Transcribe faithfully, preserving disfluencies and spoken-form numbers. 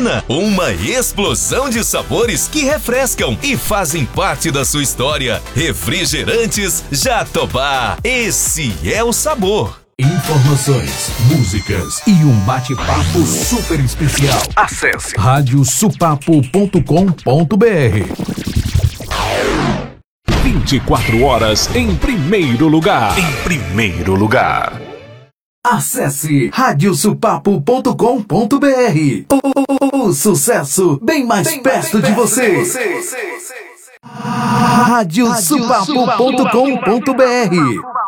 Jacobina, uma explosão de sabores que refrescam e fazem parte da sua história. Refrigerantes Jatobá, esse é o sabor. Informações, músicas e um bate-papo super especial. Acesse rádio supapo ponto com ponto br. vinte e quatro horas em primeiro lugar. Em primeiro lugar. Acesse rádio supapo ponto com ponto br. O, o sucesso bem mais bem perto, mais de, perto você. de você. rádio supapo ponto com ponto br.